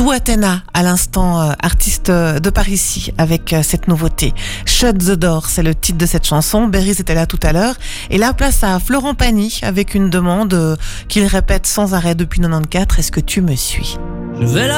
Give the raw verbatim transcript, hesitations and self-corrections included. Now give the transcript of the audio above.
Bouatena, à l'instant, euh, artiste de par ici, avec euh, cette nouveauté. Shut the Door, c'est le titre de cette chanson. Berry était là tout à l'heure. Et là, place à Florent Pagny, avec une demande euh, qu'il répète sans arrêt depuis quatre-vingt-quatorze. Est-ce que tu me suis ? Je vais là